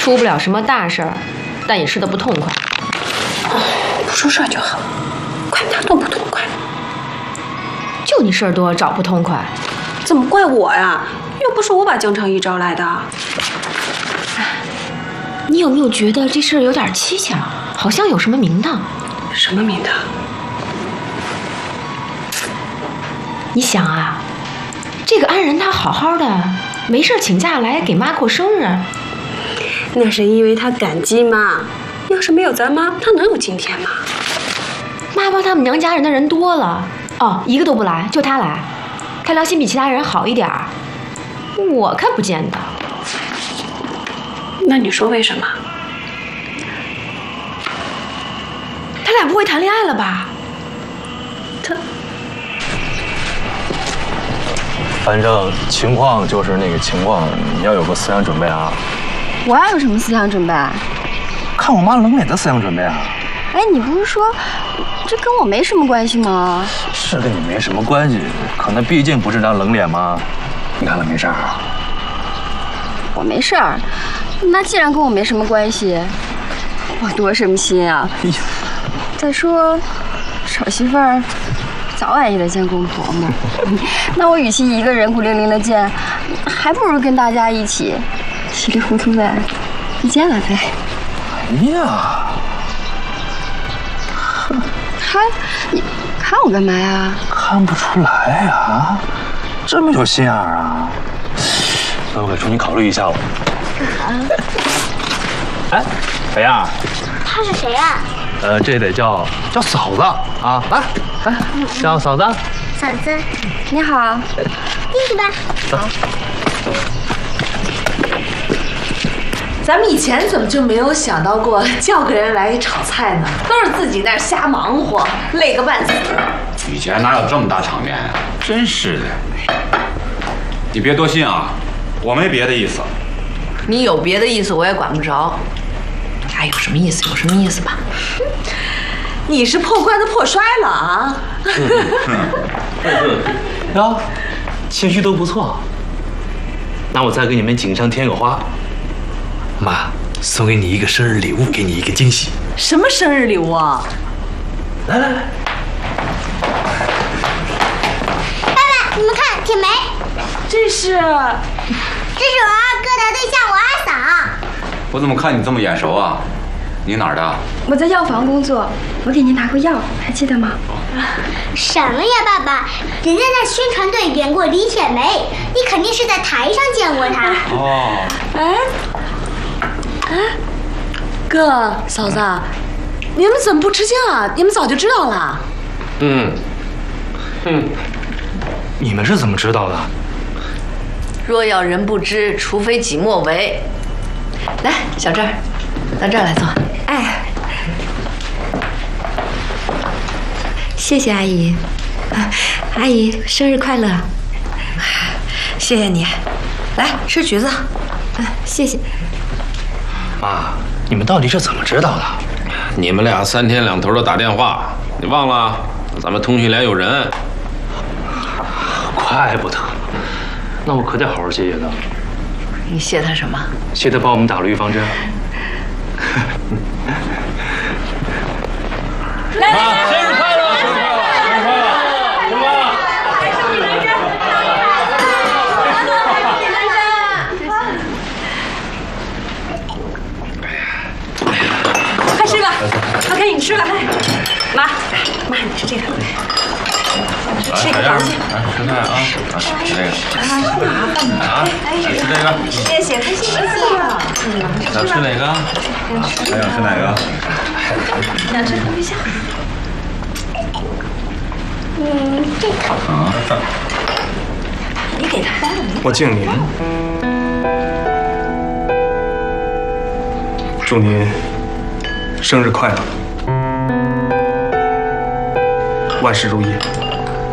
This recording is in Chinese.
出不了什么大事儿，但也吃得不痛快。 不出事儿就好，怪他多不痛快。 就你事儿多，找不痛快。 怎么怪我呀？又不是我把江长义招来的。 你有没有觉得这事儿有点蹊跷？好像有什么名堂。 什么名堂？ 你想啊，这个安仁他好好的，没事请假来给妈过生日。 那是因为他感激妈，要是没有咱妈，他能有今天吗？ 妈帮他们娘家人的人多了，哦，一个都不来，就他来，他良心比其他人好一点儿。我看不见的。 那你说为什么？ 他俩不会谈恋爱了吧？ 反正情况就是那个情况，你要有个思想准备啊。 我要有什么思想准备？ 看我妈冷脸的思想准备啊。 哎，你不是说这跟我没什么关系吗？ 是跟你没什么关系，可那毕竟不是张冷脸吗？你看了没事儿？ 我没事儿。那既然跟我没什么关系，我多什么心啊？ 哎呀， 再说，丑媳妇儿早晚也得见公婆嘛。那我与其一个人孤零零的见，还不如跟大家一起稀里糊涂的遇见了呗。 哎呀， 你看我干嘛呀？ 看不出来呀，这么有心眼儿啊！那我可重新考虑一下了。哎，北亚， 他是谁啊？ 这得叫嫂子啊！来，叫嫂子。 嫂子， 你好， 进去吧。 走。 咱们以前怎么就没有想到过叫个人来炒菜呢？都是自己那儿瞎忙活，累个半死。 以前哪有这么大场面啊？真是的。你别多心啊，我没别的意思。 你有别的意思，我也管不着。哎，有什么意思有什么意思吧。你是破罐子破摔了啊！ 哟，情绪都不错。那我再给你们锦上添个花。妈，送给你一个生日礼物，给你一个惊喜。 什么生日礼物啊？ 来， 爸爸，你们看，铁梅， 这是我二哥的对象，我二嫂。 我怎么看你这么眼熟啊？你哪儿的？ 我在药房工作，我给您拿过药，还记得吗？ 什么呀，爸爸？人家在宣传队演过李铁梅，你肯定是在台上见过她。 哦。 哥嫂子，你们怎么不吃惊啊？你们早就知道了。 你们是怎么知道的？ 若要人不知，除非己莫为。来，小郑，到这儿来坐。 哎，谢谢阿姨。阿姨生日快乐！ 谢谢你。来吃橘子。 谢谢。 妈，你们到底是怎么知道的？ 你们俩3天2头的打电话，你忘了？咱们通讯连有人。 怪不得，那我可得好好谢谢他。 你谢他什么？ 谢他帮我们打了预防针。 来， 生日快乐！生日快乐！生日快乐！生日快乐！ 快吃吧，快给你吃了。妈，你吃这个。吃一个螃蟹。 吃菜啊！吃这个。吃这个。 谢谢。 想吃哪个？还想吃哪个？ 想吃鱼虾。 这个。 啊，这儿。 你给他。 我敬您，祝您生日快乐，万事如意。